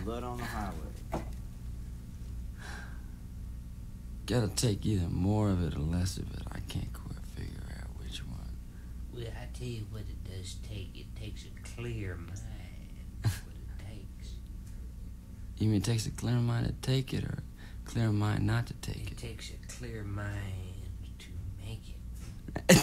Blood on the highway. Gotta take either more of it or less of it. I can't quite figure out which one. Well, I tell you what it does take. It takes a clear mind. That's what it takes. You mean it takes a clear mind to take it, or a clear mind not to take it? It takes a clear mind to make it.